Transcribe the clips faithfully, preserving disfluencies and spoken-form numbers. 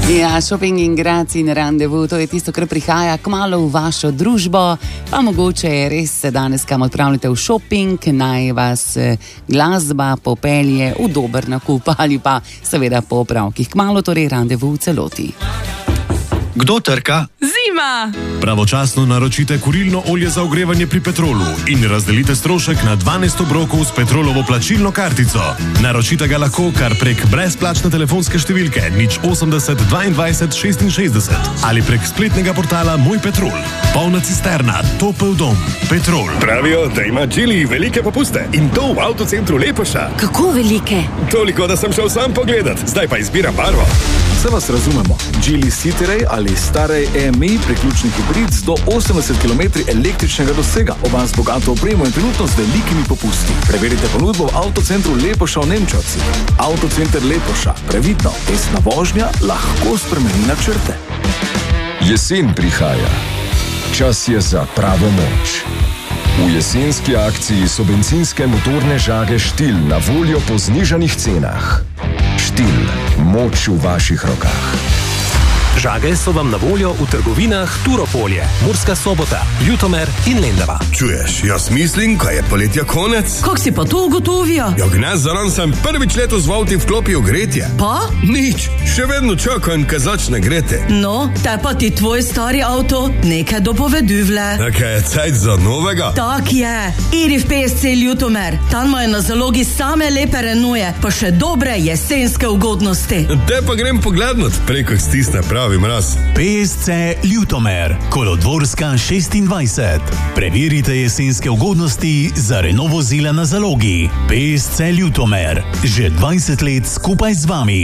Ja, šoping in graci in randevu, to je tisto, kar prihaja kmalu v vašo družbo, pa mogoče je res se danes kam odpravljate v šoping, naj vas glasba popelje v dober nakup ali pa seveda po opravkih. Kmalu torej randevu v celoti. Kdo trka? Zima! Pravočasno naročite kurilno olje za ogrevanje pri Petrolu in razdelite strošek na dvanajst obrokov s Petrolovo plačilno kartico. Naročite ga lahko kar prek brezplačne telefonske številke nič osemdeset dvaindvajset šestinšestdeset ali prek spletnega portala Moj Petrol. Polna cisterna, topel dom, Petrol. Pravijo, da ima Geely velike popuste in to v avtocentru Lepoša. Kako velike? Toliko, da sem šel sam pogledat, zdaj pa izbiram barvo. Se vas razumemo. Geely Cityray ali Starej E M I priključni hibrid z do osemdeset kilometrov električnega dosega. Oba z bogato opremo in trenutno z velikimi popusti. Preverite ponudbo v avtocentru Lepoša v Nemčevci. Avtocenter Lepoša. Previdno, tesna vožnja lahko spremeni načrte. Jesen prihaja. Čas je za pravo moč. V jesenski akciji so bencinske motorne žage Štil na voljo po znižanih cenah. Štil. Moč v vaših rokah. Žage so vam na voljo v trgovinah Turopolje, Murska Sobota, Ljutomer in Lendava. Čuješ, jaz mislim, kaj je poletja konec. Kako si pa to ugotovil? Ja, gnez zaran sem prvič letos v avti vklopil gretje. Pa? Nič, še vedno čakam, kaj začne greti. No, te pa ti tvoj stari avto nekaj dopoveduvle. Nekaj je cajt za novega? Tak je. Iri v P S C Ljutomer. Tam imajo na zalogi same lepe Renaultje, pa še dobre jesenske ugodnosti. Te pa grem poglednut, preko stisne prav. P S C Ljutomer, Kolodvorska šestindvajset. Preverite jesenske ugodnosti za Renault vozila na zalogi. P S C Ljutomer, že dvajset let skupaj z vami.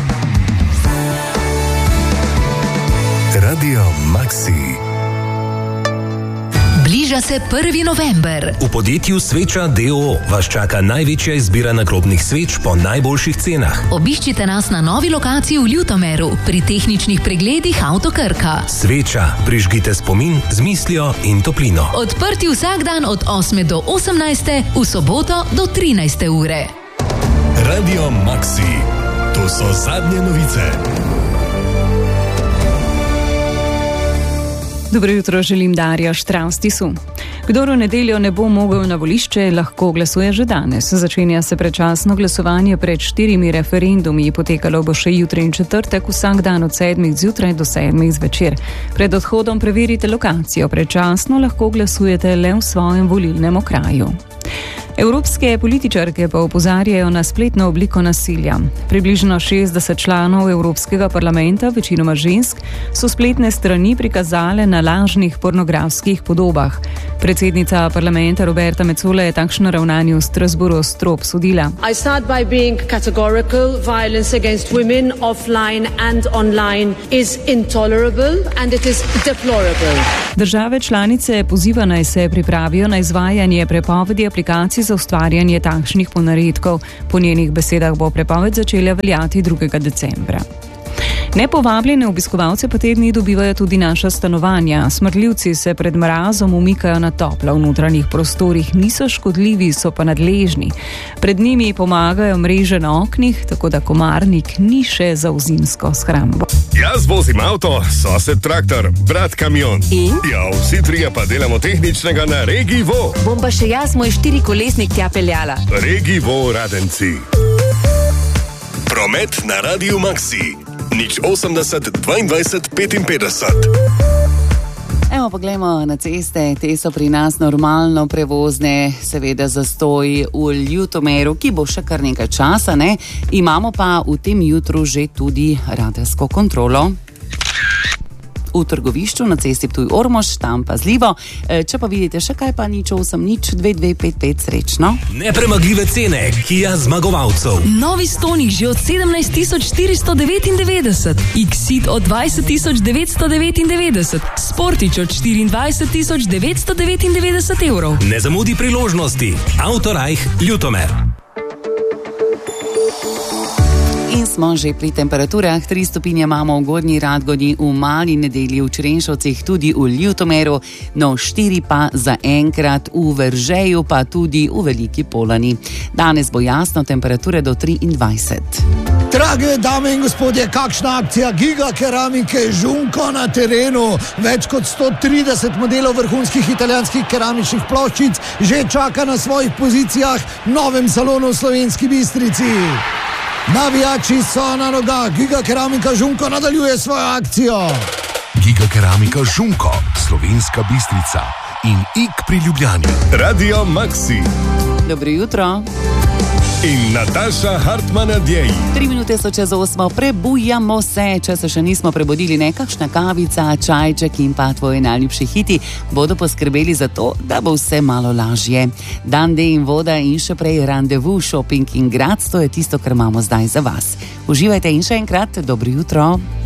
Radio Maxi. Bliža se prvi november. V podjetju Sveča D O O vas čaka največja izbira nagrobnih sveč po najboljših cenah. Obiščite nas na novi lokaciji v Ljutomeru pri tehničnih pregledih Avto Krka. Sveča, prižgite spomin z mislijo in toplino. Odprti vsak dan od osme do osemnajste, v soboto do trinajste ure. Radio Maxi. To so zadnje novice. Dobro jutro, želim Darja Štravstisu. Kdor v nedeljo ne bo mogel na volišče, lahko glasuje že danes. Začenja se predčasno glasovanje pred štirimi referendumi. Potekalo bo še jutri in četrtek, vsak dan od sedmih zjutraj do sedmih zvečer. Pred odhodom preverite lokacijo. Predčasno lahko glasujete le v svojem volilnem okraju. Evropske političarke pa opozarjajo na spletno obliko nasilja. Približno šestdeset članov Evropskega parlamenta, večinoma žensk, so spletne strani prikazale na lažnih pornografskih podobah. Predsednica parlamenta Roberta Metsola je takšno ravnanje v Strasbourgu ostro obsodila. I start by being categorical. Violence against women offline and online is intolerable and it is deplorable. Države članice poziva naj se pripravijo na izvajanje prepovedi aplikacij za ustvarjanje takšnih ponaredkov. Po njenih besedah bo prepoved začela veljati drugega decembra. Nepovabljene obiskovalce pa te dni dobivajo tudi naša stanovanja. Smrtljivci se pred mrazom umikajo na toplo, v notranjih prostorih niso škodljivi, so pa nadležni. Pred njimi pomagajo mreže na oknih, tako da komarnik ni še za v zimsko shrambo. Jaz vozim avto, sosed traktor, brat kamion. In? Ja, vsi trije pa delamo tehničnega na Regivo. Bom pa še jaz moj štirikolesnik tja peljala. Regivo Radenci. Promet na Radio Maxi. nič osemdeset dvaindvajset petinpetdeset. Evo, poglejmo na ceste, te so pri nas normalno prevozne, seveda zastoj v Ljutomeru, ki bo še kar nekaj časa, ne? Imamo pa v tem jutru že tudi radarsko kontrolo. V trgovišču na cesti Ptuj-Ormož, tam pazljivo. Če pa vidite še kaj, pa nič osem nič dve dve pet pet, srečno. Nepremagljive cene Kia zmagovalcev. Novi Stonic že od sedemnajst tisoč štiristo devetindevetdeset, X-Ceed od dvajset tisoč devetsto devetindevetdeset, Sportič od štiriindvajset tisoč devetsto devetindevetdeset evrov. Ne zamudi priložnosti. Autorajh Ljutomer. In smo že pri temperaturah. Tri stopinje imamo v Gornji Radgoni, v Mali Nedelji, v Črenšovcih, tudi v Ljutomeru, no štiri pa zaenkrat v Veržeju, pa tudi v Veliki Polani. Danes bo jasno, temperature do triindvajset. Drage dame in gospodje, kakšna akcija Giga keramike Žunko na terenu. Več kot sto trideset modelov vrhunskih italijanskih keramičnih ploščic že čaka na svojih pozicijah v novem salonu v Slovenski Bistrici. Navijači so na nogah, Giga keramika Žunko nadaljuje svojo akcijo. Giga keramika Žunko, Slovenska Bistrica in I K pri Ljubljani. Radio Maxi. Dobro jutro. In Nataša Hartman Adjej. Tri minute so čez osmo, prebujamo se. Če se še nismo prebudili, nekakšna kavica, čajček in pa tvoji najljubši hiti bodo poskrbeli za to, da bo vse malo lažje. Dan, D in voda in še prej randevu, shopping in grad, to je tisto, kar imamo zdaj za vas. Uživajte in še enkrat dobro jutro.